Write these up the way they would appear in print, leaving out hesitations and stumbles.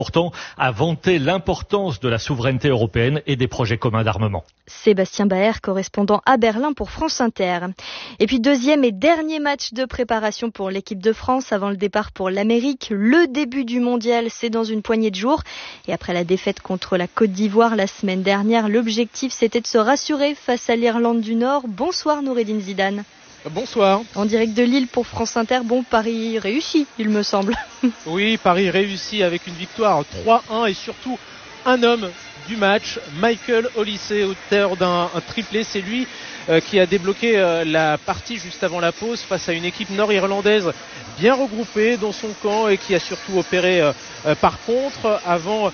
pourtant a vanté l'importance de la souveraineté européenne et des projets communs d'armement. Sébastien Baer, correspondant à Berlin pour France Inter. Et puis deuxième et dernier match de préparation pour l'équipe de France avant le départ pour l'Amérique. Le début du mondial, c'est dans une poignée de jours. Et après la défaite contre la Côte d'Ivoire la semaine dernière, l'objectif c'était de se rassurer face à l'Irlande du Nord. Bonsoir Noureddine Zidane. Bonsoir. En direct de Lille pour France Inter, bon, Paris réussi, il me semble. Oui, Paris réussi avec une victoire 3-1 et surtout un homme du match, Michael Olise, auteur d'un triplé. C'est lui qui a débloqué la partie juste avant la pause face à une équipe nord-irlandaise bien regroupée dans son camp et qui a surtout opéré par contre avant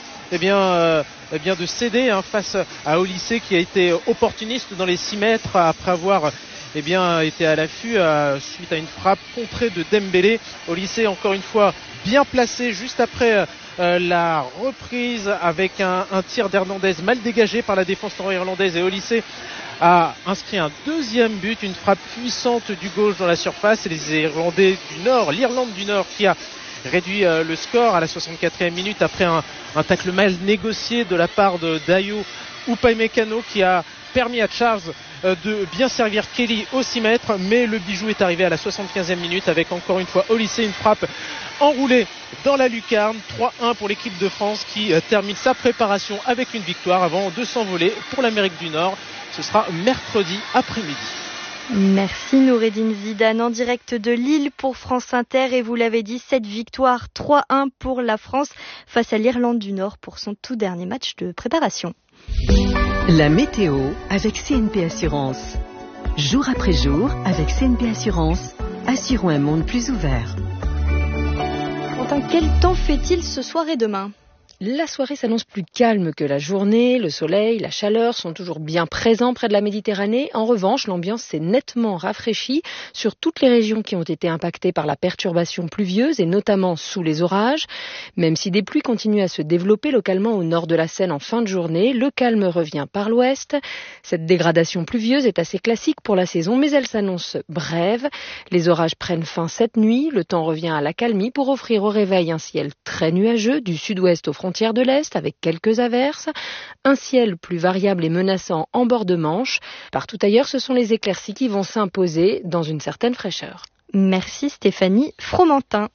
de céder face à Olise qui a été opportuniste dans les 6 mètres après avoir était à l'affût suite à une frappe contrée de Dembélé. Olise encore une fois bien placé juste après la reprise avec un tir d'Hernandez mal dégagé par la défense nord-irlandaise et Olise a inscrit un deuxième but, une frappe puissante du gauche dans la surface et les Irlandais du Nord, l'Irlande du Nord qui a réduit le score à la 64e minute après un tacle mal négocié de la part de Dayo Upamecano qui a permis à Charles de bien servir Kelly au 6 mètres, mais le bijou est arrivé à la 75e minute avec encore une fois Olise, une frappe enroulée dans la lucarne. 3-1 pour l'équipe de France qui termine sa préparation avec une victoire avant de s'envoler pour l'Amérique du Nord. Ce sera mercredi après-midi. Merci Noureddine Zidane en direct de Lille pour France Inter et vous l'avez dit, cette victoire 3-1 pour la France face à l'Irlande du Nord pour son tout dernier match de préparation. La météo avec CNP Assurance. Jour après jour, avec CNP Assurance, assurons un monde plus ouvert. Quentin, quel temps fait-il ce soir et demain ? La soirée s'annonce plus calme que la journée. Le soleil, la chaleur sont toujours bien présents près de la Méditerranée. En revanche, l'ambiance s'est nettement rafraîchie sur toutes les régions qui ont été impactées par la perturbation pluvieuse et notamment sous les orages. Même si des pluies continuent à se développer localement au nord de la Seine en fin de journée, le calme revient par l'ouest. Cette dégradation pluvieuse est assez classique pour la saison, mais elle s'annonce brève. Les orages prennent fin cette nuit. Le temps revient à l'accalmie pour offrir au réveil un ciel très nuageux du sud-ouest au frontières de l'Est avec quelques averses, un ciel plus variable et menaçant en bord de Manche. Partout ailleurs, ce sont les éclaircies qui vont s'imposer dans une certaine fraîcheur. Merci Stéphanie Fromentin.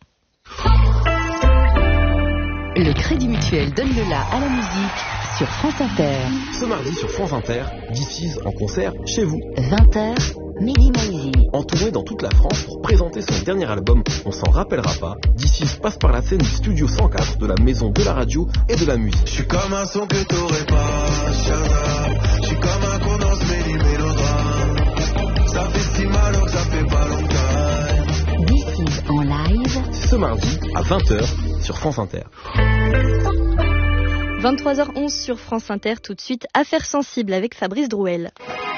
Le Crédit Mutuel donne le la à la musique sur France Inter. Ce mardi sur France Inter, DC's en concert chez vous. 20h, Mehdi Maizi. En tournée dans toute la France pour présenter son dernier album, on s'en rappellera pas. DC's passe par la scène du studio 104 de la maison de la radio et de la musique. Je suis comme un son que t'aurais pas, Shazam. Je suis comme un condensé du mélodrame. Ça fait si mal que ça fait pas longtemps. DC's en live. C'est ce mardi à 20h sur France Inter. 23h11 sur France Inter, tout de suite, Affaires sensibles avec Fabrice Drouel.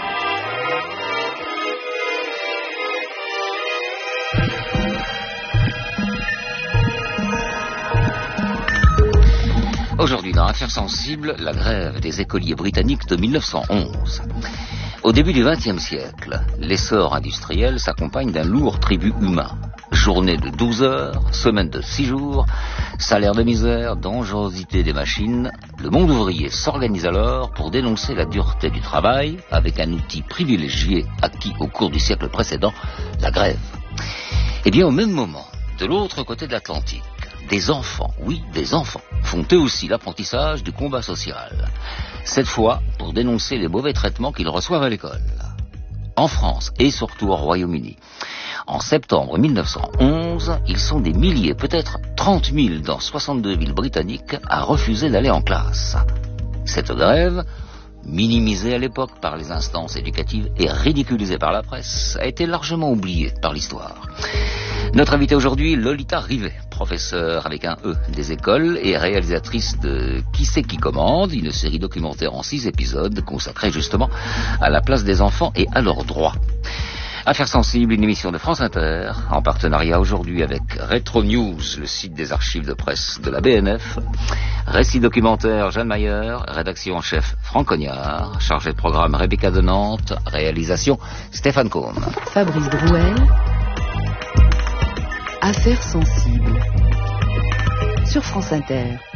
Aujourd'hui, dans Affaires sensibles, la grève des écoliers britanniques de 1911. Au début du XXe siècle, l'essor industriel s'accompagne d'un lourd tribut humain. Journée de 12 heures, semaine de 6 jours, salaire de misère, dangerosité des machines. Le monde ouvrier s'organise alors pour dénoncer la dureté du travail avec un outil privilégié acquis au cours du siècle précédent, la grève. Et bien au même moment, de l'autre côté de l'Atlantique, des enfants, oui, des enfants, font eux aussi l'apprentissage du combat social. Cette fois pour dénoncer les mauvais traitements qu'ils reçoivent à l'école. En France et surtout au Royaume-Uni. En septembre 1911, ils sont des milliers, peut-être 30 000 dans 62 villes britanniques à refuser d'aller en classe. Cette grève, minimisée à l'époque par les instances éducatives et ridiculisée par la presse, a été largement oubliée par l'histoire. Notre invitée aujourd'hui, Lolita Rivet, professeure avec un E des écoles et réalisatrice de Qui c'est qui commande, une série documentaire en 6 épisodes consacrée justement à la place des enfants et à leurs droits. Affaires sensibles, une émission de France Inter, en partenariat aujourd'hui avec Retro News, le site des archives de presse de la BNF. Récit documentaire Jeanne Mayer, rédaction en chef Franck Cognard, chargé de programme Rebecca de Nantes, réalisation Stéphane Cohn. Fabrice Drouel. Affaires sensibles sur France Inter.